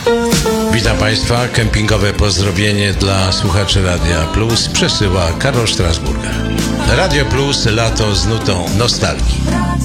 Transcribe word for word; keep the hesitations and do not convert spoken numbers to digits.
Witam Państwa. Kempingowe pozdrowienie dla słuchaczy Radia Plus przesyła Karol Strasburger. Radio Plus, lato z nutą nostalgii.